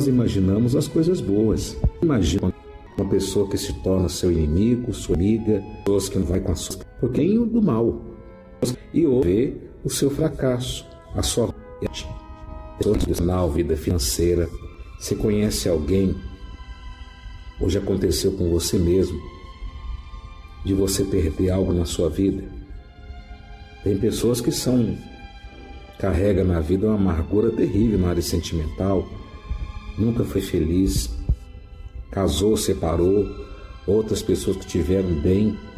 nós imaginamos as coisas boas. Imagina uma pessoa que se torna seu inimigo, sua amiga, pessoas que não vai com a sua pouquinho do mal. E vê o seu fracasso, a sua vida financeira. Você conhece alguém, ou já aconteceu com você mesmo, de você perder algo na sua vida? Tem pessoas que carregam na vida uma amargura terrível na área sentimental, nunca foi feliz, casou, separou, outras pessoas que tiveram bem,